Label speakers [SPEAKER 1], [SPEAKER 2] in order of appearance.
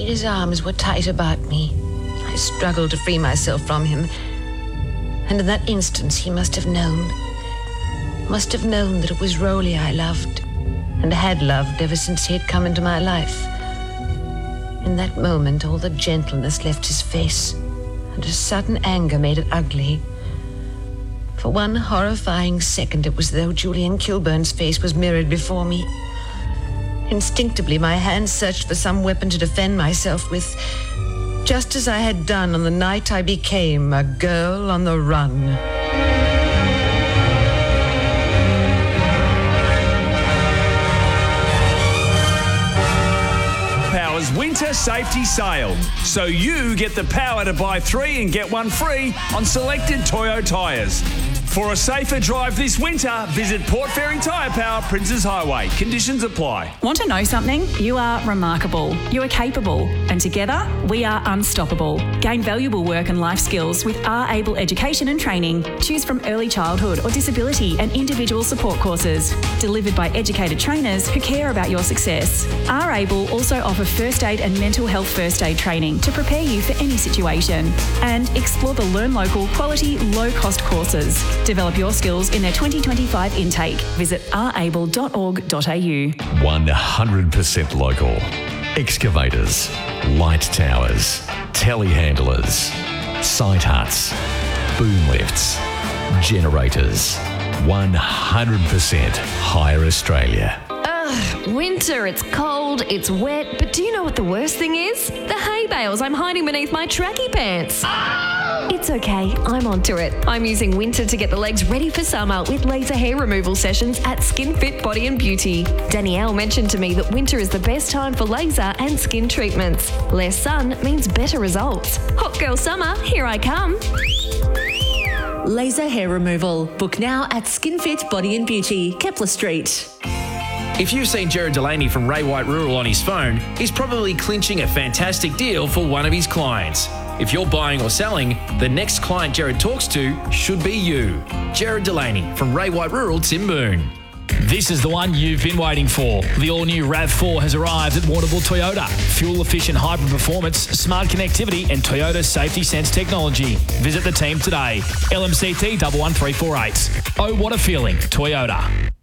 [SPEAKER 1] Peter's arms were tight about me. I struggled to free myself from him. And in that instant, he must have known that it was Rowley I loved, and had loved ever since he had come into my life. In that moment, all the gentleness left his face, and a sudden anger made it ugly. For one horrifying second, it was as though Julian Kilburn's face was mirrored before me. Instinctively, my hands searched for some weapon to defend myself with, just as I had done on the night I became a girl on the run.
[SPEAKER 2] Power's winter safety sale. So you get the power to buy 3 and get 1 free on selected Toyo tyres. For a safer drive this winter, visit Port Fairing Tyre Power, Princes Highway. Conditions apply.
[SPEAKER 3] Want to know something? You are remarkable. You are capable. And together, we are unstoppable. Gain valuable work and life skills with R-Able Education and Training. Choose from early childhood or disability and individual support courses. Delivered by educated trainers who care about your success. R-Able also offer first aid and mental health first aid training to prepare you for any situation. And explore the Learn Local quality, low-cost courses. Develop your skills in their 2025 intake. Visit rable.org.au.
[SPEAKER 4] 100% local. Excavators, light towers, telehandlers, site huts, boom lifts, generators. 100% Hire Australia.
[SPEAKER 5] Winter, it's cold, it's wet, but do you know what the worst thing is? The hay bales I'm hiding beneath my tracky pants. It's okay, I'm onto it. I'm using winter to get the legs ready for summer with laser hair removal sessions at SkinFit Body and Beauty. Danielle mentioned to me that winter is the best time for laser and skin treatments. Less sun means better results. Hot girl summer, here I come.
[SPEAKER 6] Laser hair removal. Book now at SkinFit Body and Beauty, Kepler Street.
[SPEAKER 7] If you've seen Jared Delaney from Ray White Rural on his phone, he's probably clinching a fantastic deal for one of his clients. If you're buying or selling, the next client Jared talks to should be you. Jared Delaney from Ray White Rural, Timboon.
[SPEAKER 8] This is the one you've been waiting for. The all-new RAV4 has arrived at Warrnambool Toyota. Fuel-efficient hybrid performance, smart connectivity and Toyota Safety Sense technology. Visit the team today. LMCT 11348. Oh, what a feeling. Toyota.